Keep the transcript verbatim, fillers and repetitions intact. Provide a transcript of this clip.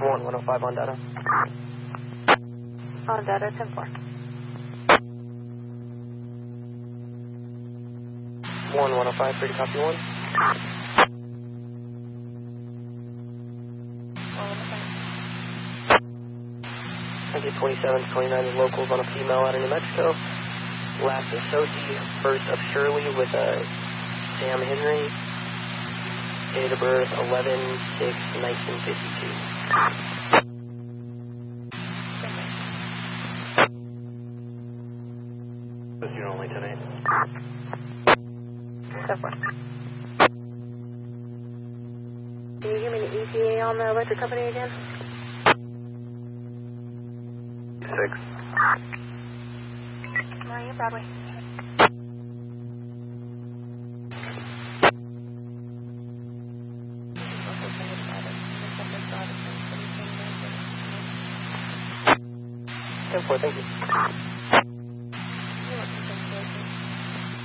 one one oh five on data. On data, ten four. one one oh five, three to copy one. Thank you, twenty-seven to twenty-nine is locals on a female out of New Mexico. Last associate, first of Shirley with a Sam Henry. Date of birth eleven six nineteen fifty-two. This unit only ten eight. ten four. Can you give me the E T A on the electric company again? Six. Maria Broadway. ten four, thank you.